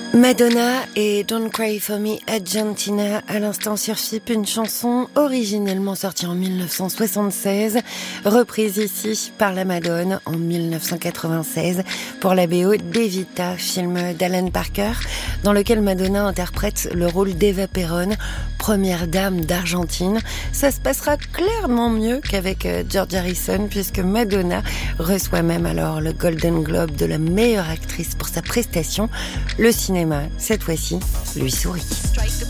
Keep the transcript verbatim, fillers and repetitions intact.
Madonna et Don't Cry For Me Argentina à l'instant sur F I P, une chanson originellement sortie en dix-neuf cent soixante-seize, reprise ici par la Madone en dix-neuf cent quatre-vingt-seize pour la B O d'Evita, film d'Alan Parker, dans lequel Madonna interprète le rôle d'Eva Perón, première dame d'Argentine. Ça se passera clairement mieux qu'avec George Harrison, puisque Madonna reçoit même alors le Golden Globe de la meilleure actrice pour sa prestation. Le cinéma, cette fois-ci, lui sourit.